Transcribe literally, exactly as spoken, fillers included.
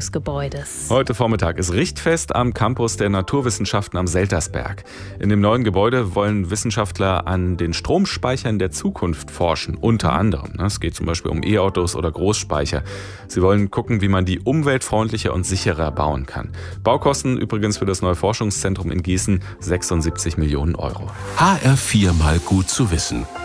Forschungsgebäudes. Heute Vormittag ist Richtfest am Campus der Naturwissenschaften am Seltersberg. In dem neuen Gebäude wollen Wissenschaftler an den Stromspeichern der Zukunft forschen, unter anderem. Es geht zum Beispiel um E-Autos oder Großspeicher. Sie wollen gucken, wie man die umweltfreundlicher und sicherer bauen kann. Baukosten übrigens für das neue Forschungszentrum in Gießen sechsundsiebzig Millionen Euro. H R vier mal gut zu wissen.